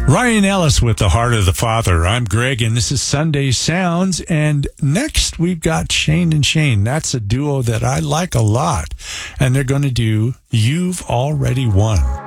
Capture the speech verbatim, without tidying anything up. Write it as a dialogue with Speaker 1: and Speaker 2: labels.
Speaker 1: Ryan Ellis with The Heart of the Father. I'm Greg, and this is Sunday Sounds. And next, we've got Shane and Shane. That's a duo that I like a lot. And they're going to do You've Already Won.